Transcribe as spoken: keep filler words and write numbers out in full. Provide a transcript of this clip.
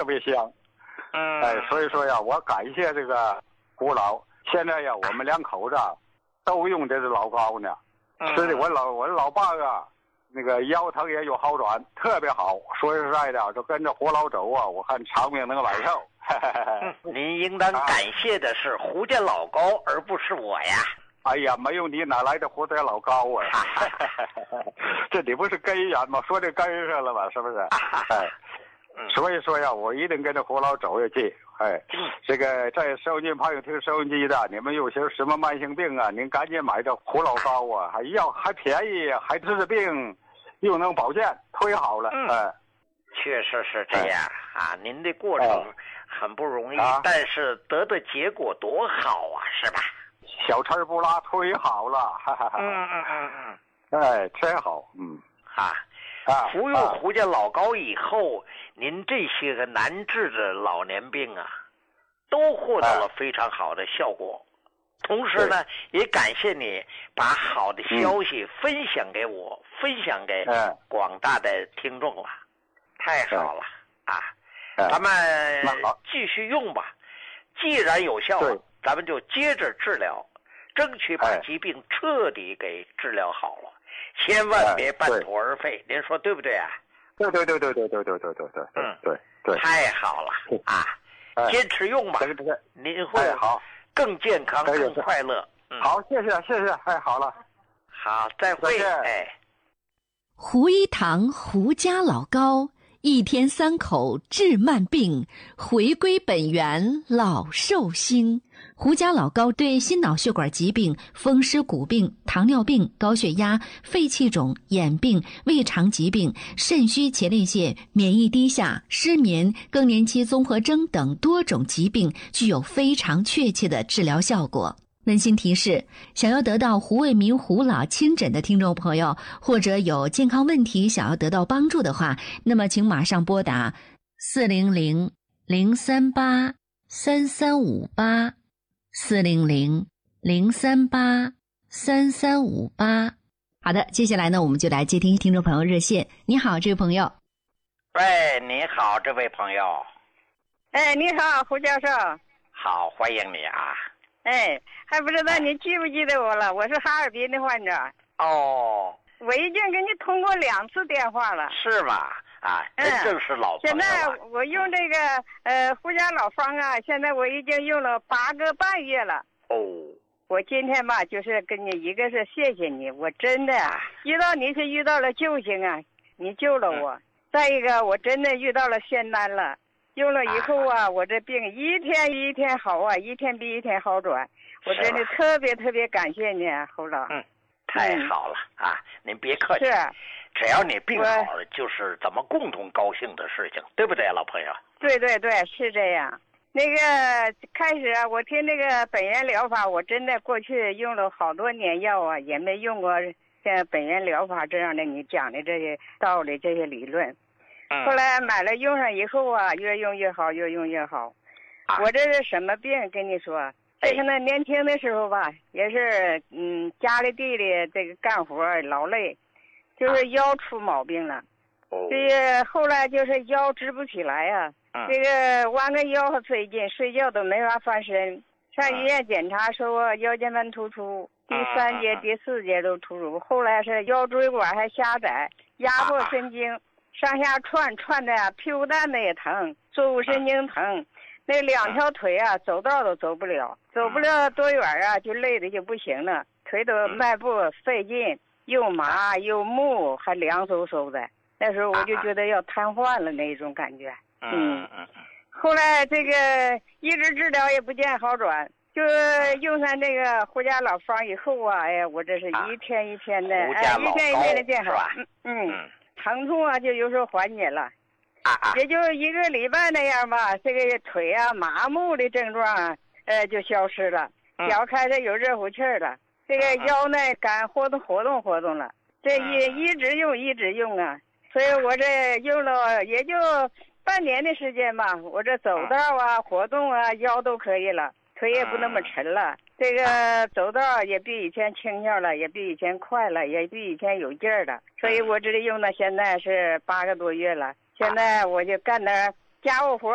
别香。 嗯， 哎，所以说呀，我感谢这个胡老。现在呀，我们两口子都用这个老高呢，吃的我老我老爸啊，那个腰疼也有好转，特别好。说实在的，就跟着胡老走啊，我看长命能百寿。 您应当感谢的是胡家老高，而不是我呀。 哎呀，没有你哪来的胡家老高啊？这你不是根源吗？说这根上了吧，是不是？哎，所以说呀，我一定跟着胡老走下去。哎，这个在收音机朋友听收音机的，你们有些什么慢性病啊？您赶紧买这胡老高啊，还要还便宜，还治病，又能保健，忒好了。 嗯， 哎， 确实是这样、哎、啊。您的过程很不容易、啊，但是得的结果多好啊，是吧？ 小吃不拉，忒好了。哈哈哈。 嗯嗯嗯嗯。 哎，真好。嗯。 啊。啊，服用胡家老高以后、啊，您这些个难治的老年病啊，都获得了非常好的效果。啊、同时呢，也感谢你把好的消息分享给我，嗯、分享给广大的听众了，啊、太好了啊！啊咱们继续用吧。既然有效了，咱们就接着治疗，争取把疾病彻底给治疗好了。千万别半途而废，您说对不对啊？ 对对对对对对对对对对，嗯对对， 太好了啊！坚持用吧，您会好更健康、更快乐。 好，谢谢谢谢，哎，好了， 好，再会，哎。 胡一堂胡家老高，一天三口治慢病，回归本源老寿星。胡家老高对心脑血管疾病、风湿骨病、糖尿病、高血压、肺气肿、眼病、胃肠疾病、肾虚前列腺、免疫低下、失眠、更年期综合征等多种疾病具有非常确切的治疗效果。温馨提示，想要得到胡卫民胡老亲诊的听众朋友，或者有健康问题想要得到帮助的话，那么请马上拨打四零零零三八三三五八四零零零三八三三五八。好的，接下来呢，我们就来接听听众朋友热线。你好，这位朋友。 喂，你好，这位朋友。 哎，你好，胡教授。 好，欢迎你啊。 哎，还不知道你记不记得我了？我是哈尔滨的患者。 哦。 我已经给你通过两次电话了。 是吧？啊，真正是老朋友了。 现在我用这个呃胡家老方啊，现在我已经用了八个半月了。 哦。 我今天吧，就是跟你一个是谢谢你，我真的遇到你是遇到了救星啊，你救了我。嗯、再一个，我真的遇到了仙丹了。用了以后啊，我这病一天一天好啊，一天比一天好转。我真的特别特别感谢你啊，侯老。 嗯，太好了、嗯、啊！您别客气， 是， 只要你病好了，就是咱们共同高兴的事情，对不对，老朋友？ 对对对，是这样。那个开始啊，我听那个本源疗法，我真的过去用了好多年药啊，也没用过像本源疗法这样的你讲的这些道理、这些理论。后来买了用上以后啊，越用越好，越用越好。啊、我这是什么病？跟你说，这个呢，年轻的时候吧，也是嗯，家里地里这个干活劳累，就是腰出毛病了。哦、这个后来就是腰直不起来呀、啊，啊、这个弯个腰费劲，睡觉都没法翻身。上医院检查说我腰间盘突出，第三节、第四节都突出，后来是腰椎管还狭窄，压迫神经。上下窜窜的啊，屁股蛋子也疼，坐骨神经疼，那两条腿啊，走道都走不了，走不了多远啊，就累的就不行了，腿都迈步费劲，又麻又木，还凉飕飕的。那时候我就觉得要瘫痪了那种感觉。嗯，后来这个一直治疗也不见好转，就用上这个胡家老方以后啊，哎呀，我这是一天一天的，哎，一天一天的见好。嗯嗯。疼痛啊，就有时候缓解了，啊、也就一个礼拜那样吧。这个腿啊麻木的症状啊，呃，就消失了，脚开始有热乎气儿了。这个腰呢，敢活动活动活动了。这一一直用一直用啊，所以我这用了也就半年的时间吧。我这走道啊、活动啊，腰都可以了，腿也不那么沉了。这个走道也比以前轻巧了，也比以前快了，也比以前有劲儿了。所以我这里用到现在是八个多月了。现在我就干点家务活。